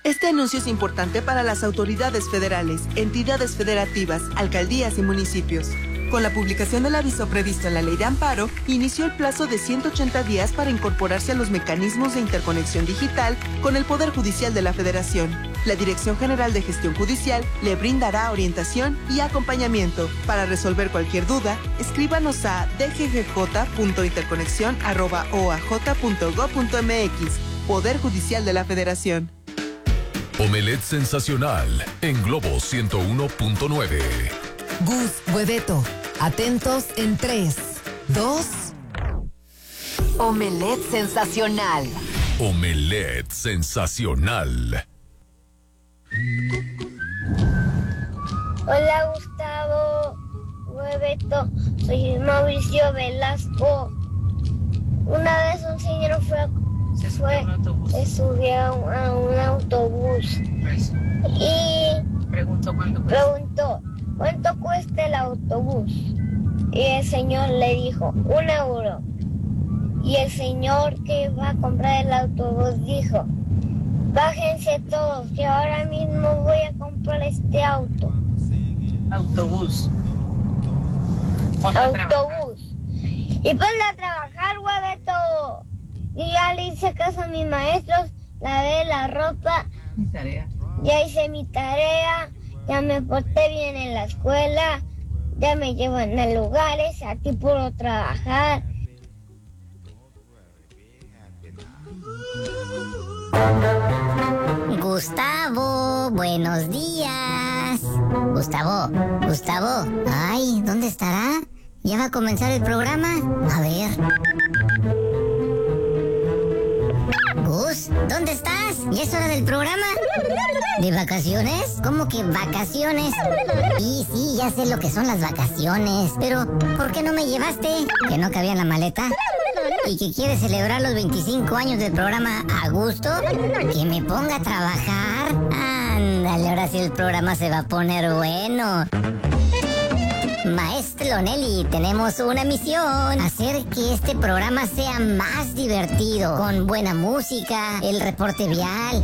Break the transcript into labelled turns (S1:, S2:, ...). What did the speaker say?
S1: Este anuncio es importante para las autoridades federales, entidades federativas, alcaldías y municipios. Con la publicación del aviso previsto en la Ley de Amparo, inició el plazo de 180 días para incorporarse a los mecanismos de interconexión digital con el Poder Judicial de la Federación. La Dirección General de Gestión Judicial le brindará orientación y acompañamiento. Para resolver cualquier duda, escríbanos a dggj.interconexión@oaj.gov.mx. Poder Judicial de la Federación.
S2: Omelette sensacional en Globo 101.9.
S3: Gus, Hueveto, atentos en 3, 2. Omelette sensacional.
S2: Omelette sensacional.
S4: Hola Gustavo, Hueveto, soy Mauricio Velasco. Una vez un señor se subió a un autobús y preguntó ¿cuánto cuesta el autobús? Y el señor le dijo, 1 euro. Y el señor que iba a comprar el autobús dijo, bájense todos, que ahora mismo voy a comprar este auto.
S5: Autobús.
S4: Y ponle a trabajar, Hueveto. Y ya le hice caso a mis maestros, lavé la ropa.
S5: Mi tarea.
S4: Ya hice mi tarea, ya me porté bien en la escuela, ya me llevan a lugares, aquí puedo trabajar.
S6: Gustavo, buenos días. Gustavo. Ay, ¿dónde estará? ¿Ya va a comenzar el programa? A ver. Gus, ¿dónde estás? ¿Ya es hora del programa? ¿De vacaciones? ¿Cómo que vacaciones? Sí, ya sé lo que son las vacaciones. Pero, ¿por qué no me llevaste? ¿Que no cabía en la maleta? ¿Y que quieres celebrar los 25 años del programa a gusto? ¿Que me ponga a trabajar? Ándale, ahora sí el programa se va a poner bueno. Maestro Nelly, tenemos una misión: hacer que este programa sea más divertido, con buena música, el reporte vial,